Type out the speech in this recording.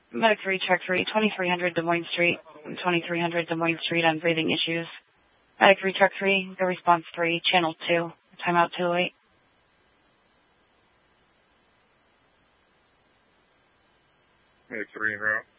Medic 3, Truck 3, 2300 Des Moines Street, 2300 Des Moines Street on breathing issues. Medic 3, Truck 3, the response 3, channel 2, timeout 208. Medic 3 en route.